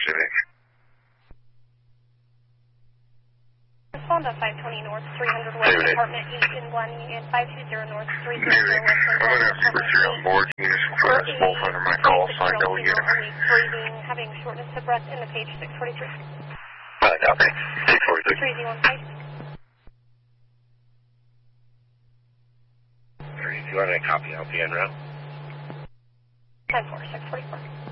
Pacific. Respond to 520 North 300 West, Apartment 8 in Glen Union, 520 North 300 West in I'm going to have Super 3 on board. Can you just put us both under my call sign? No, we get it. Breathing, having shortness of breath in the page 643. Okay, 643. 3Z1 3200, copy LPN route. 10-4, 644.